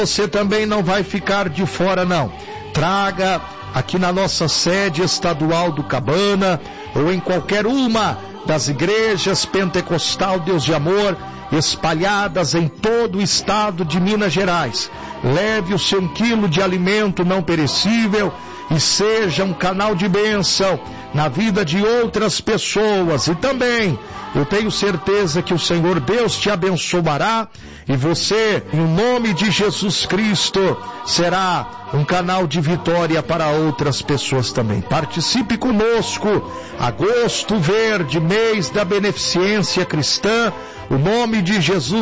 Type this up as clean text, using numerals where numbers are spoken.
Você também não vai ficar de fora, não. Traga aqui na nossa sede estadual do Cabana, ou em qualquer uma das igrejas pentecostal Deus de Amor, espalhadas em todo o estado de Minas Gerais. Leve o seu 1 quilo de alimento não perecível e seja um canal de bênção na vida de outras pessoas. E também, eu tenho certeza que o Senhor Deus te abençoará e você, em nome de Jesus Cristo, será um canal de vitória para outras pessoas também. Participe conosco. Agosto Verde, mês da beneficência cristã. O nome de Jesus